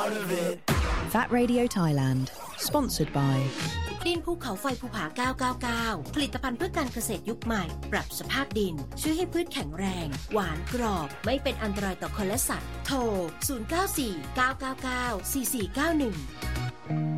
part of it Fat Radio Thailand Sponsored by ดินภูเขาไฟภูผา999ผลิตภัณฑ์เพื่อการเกษตรยุคใหม่ปรับสภาพดินช่วยให้พืชแข็งแรงหวานกรอบไม่เป็นอันตรายต่อคนและสัตว์โทร0949994491